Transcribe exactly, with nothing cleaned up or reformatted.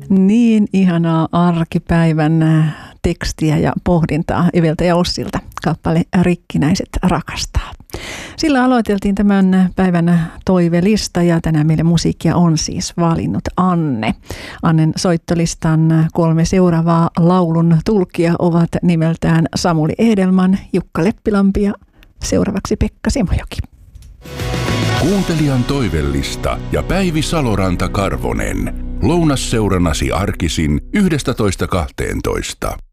Niin ihanaa arkipäivän tekstiä ja pohdintaa Eveltä ja Ossilta. Kappale Rikkinäiset rakastaa. Sillä aloiteltiin tämän päivän toivelista ja tänään meille musiikkia on siis valinnut Anne. Annen soittolistan kolme seuraavaa laulun tulkia ovat nimeltään Samuli Edelman, Jukka Leppilampi ja seuraavaksi Pekka Simojoki. Kuuntelijan toivellista ja Päivi Saloranta Karvonen. Lounasseurannasi arkisin yhdestätoista kahteentoista.